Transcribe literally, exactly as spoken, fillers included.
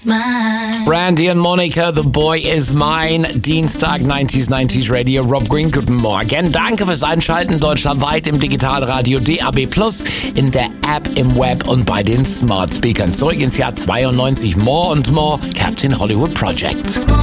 Brandy und Monica, The Boy Is Mine, Dienstag neunzig neunzig Radio. Rob Green, guten Morgen. Danke fürs Einschalten, deutschlandweit im Digitalradio D A B plus, in der App, im Web und bei den Smart Speakern. Zurück ins Jahr zweiundneunzig, More und More, Captain Hollywood Project.